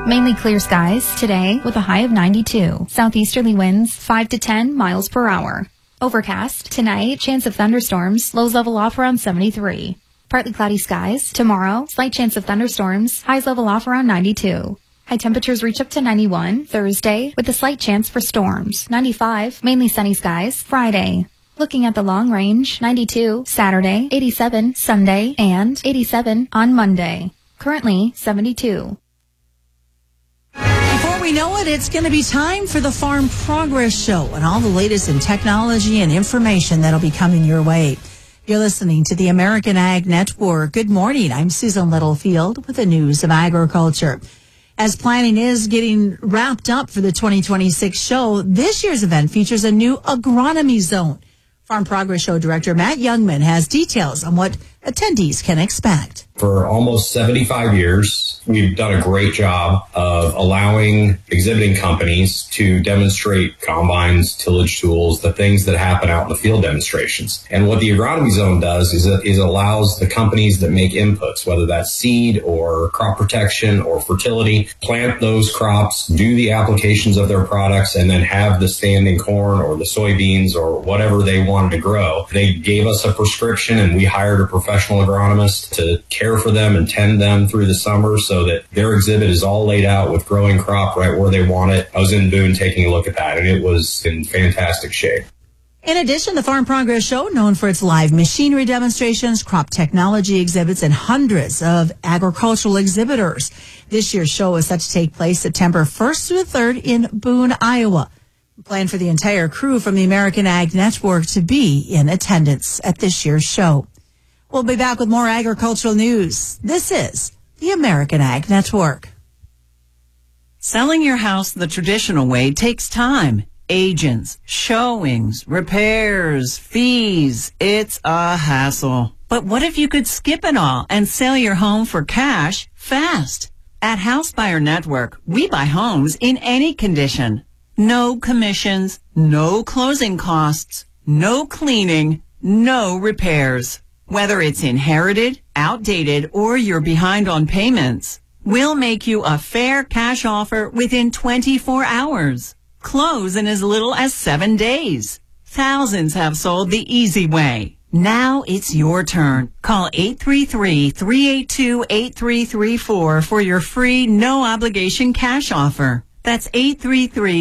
Mainly clear skies today with a high of 92. Southeasterly winds 5 to 10 miles per hour. Overcast tonight, chance of thunderstorms, lows level off around 73. Partly cloudy skies tomorrow, slight chance of thunderstorms, highs level off around 92. High temperatures reach up to 91 Thursday with a slight chance for storms. 95, mainly sunny skies Friday. Looking at the long range, 92 Saturday, 87 Sunday, and 87 on Monday. Currently 72. Before we know it, it's going to be time for the Farm Progress Show and all the latest in technology and information that'll be coming your way. You're listening to the American Ag Network. Good morning. I'm Susan Littlefield with the news of agriculture. As planning is getting wrapped up for the 2026 show, this year's event features a new agronomy zone. Farm Progress Show Director Matt Youngman has details on what attendees can expect. For almost 75 years, we've done a great job of allowing exhibiting companies to demonstrate combines, tillage tools, the things that happen out in the field demonstrations. And what the agronomy zone does is it allows the companies that make inputs, whether that's seed or crop protection or fertility, plant those crops, do the applications of their products, and then have the standing corn or the soybeans or whatever they wanted to grow. They gave us a prescription and we hired a professional agronomist to care for them and tend them through the summer so that their exhibit is all laid out with growing crop right where they want it. I was in Boone taking a look at that, and it was in fantastic shape. In addition, the Farm Progress Show, known for its live machinery demonstrations, crop technology exhibits, and hundreds of agricultural exhibitors. This year's show is set to take place September 1st through the 3rd in Boone, Iowa. Plan for the entire crew from the American Ag Network to be in attendance at this year's show. We'll be back with more agricultural news. This is the American Ag Network. Selling your house the traditional way takes time. Agents, showings, repairs, fees. It's a hassle. But what if you could skip it all and sell your home for cash fast? At House Buyer Network, we buy homes in any condition. No commissions, no closing costs, no cleaning, no repairs. Whether it's inherited, outdated, or you're behind on payments, we'll make you a fair cash offer within 24 hours. Close in as little as 7 days. Thousands have sold the easy way. Now it's your turn. Call 833-382-8334 for your free, no-obligation cash offer. That's 833